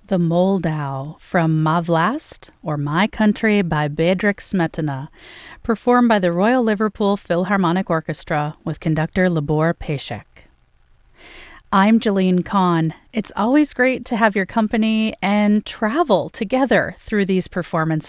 The Moldau from Ma Vlast, or My Country by Bedřich Smetana, performed by the Royal Liverpool Philharmonic Orchestra with conductor Libor Pašek. I'm Jalene Kahn. It's always great to have your company and travel together through these performances.